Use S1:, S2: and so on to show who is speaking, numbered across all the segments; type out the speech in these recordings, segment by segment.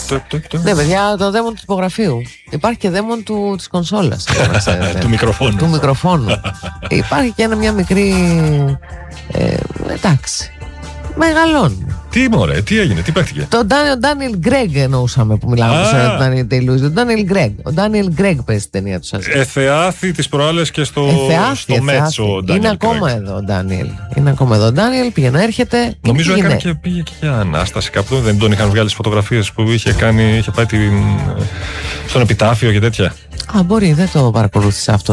S1: Ναι, παιδιά, το δαίμον του τυπογραφείου. Υπάρχει και δαίμον της κονσόλας. Του μικροφόνου. Υπάρχει και μια μικρή. Εντάξει. Μεγαλώνει.
S2: Τι μωρέ, τι έγινε, τι παίχτηκε?
S1: Το Ντάνιελ Γκρέγκ εννοούσαμε που μιλάμε τώρα. Τον Ντάνιελ Day-Lewis. Ο Ντάνιελ Γκρέγκ. Ο Ντάνιελ Γκρέγκ παίζει την ταινία του.
S2: Εθεάθη τις προάλλες και στο Μέτσο ο Ντάνιελ.
S1: Είναι ακόμα εδώ ο Ντάνιελ. Είναι ακόμα εδώ ο Ντάνιελ, πήγε να έρχεται.
S2: Νομίζω πήγε και για Ανάσταση κάπου. Δεν τον είχαν βγάλει τις φωτογραφίες που είχε πάει στον επιτάφιο και τέτοια.
S1: Α, μπορεί, δεν το παρακολούθησα αυτό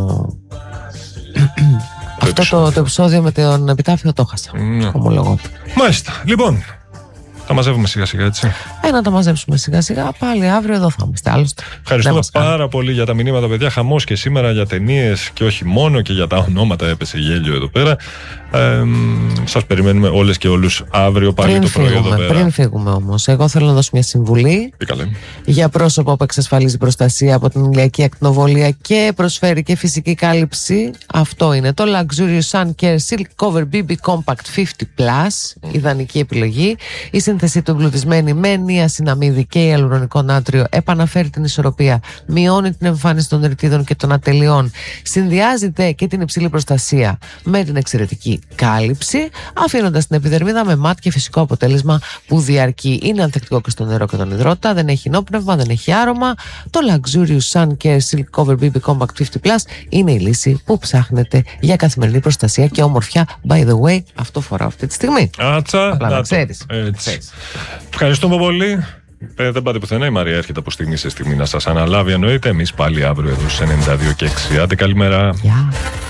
S1: το επεισόδιο με τον επιτάφιο, το χάσα. Ομολογώ.
S2: Μάλιστα. Λοιπόν, τα μαζεύουμε σιγά σιγά, έτσι.
S1: Να τα μαζέψουμε σιγά σιγά. Πάλι αύριο εδώ θα είμαστε. Άλλωστε.
S2: Ευχαριστούμε πάρα πολύ για τα μηνύματα, παιδιά. Χαμός και σήμερα για ταινίες και όχι μόνο, και για τα ονόματα. Έπεσε γέλιο εδώ πέρα. Σας περιμένουμε όλες και όλους αύριο πάλι το πρωί εδώ πέρα.
S1: Πριν φύγουμε όμως, εγώ θέλω να δώσω μια συμβουλή για πρόσωπο που εξασφαλίζει προστασία από την ηλιακή ακτινοβολία και προσφέρει και φυσική κάλυψη. Αυτό είναι το Luxurious Sun Care Silk Cover BB Compact 50+, ιδανική επιλογή. Η σύνθεσή του εμπλουτισμένη με νιασιναμίδι και ιαλουρονικό νάτριο επαναφέρει την ισορροπία, μειώνει την εμφάνιση των ρητίδων και των ατελειών, συνδυάζεται και την υψηλή προστασία με την εξαιρετική κάλυψη, αφήνοντας την επιδερμίδα με ματ και φυσικό αποτέλεσμα που διαρκεί. Είναι ανθεκτικό και στο νερό και τον υδρότα, δεν έχει νόπνευμα, δεν έχει άρωμα. Το Luxurious Sun Care Silk Cover BB Compact 50+ είναι η λύση που ψάχνετε για καθημερινή προστασία και ομορφιά. By the way, αυτό φοράω αυτή τη στιγμή.
S2: Άτσα,
S1: να ξέρεις.
S2: Ευχαριστούμε πολύ. Δεν πάτε πουθενά, η Μαρία έρχεται από στιγμή σε στιγμή να σας αναλάβει, εννοείται. Εμείς πάλι αύριο εδώ στις 92 και 6. Άντε, καλημέρα.
S1: Yeah.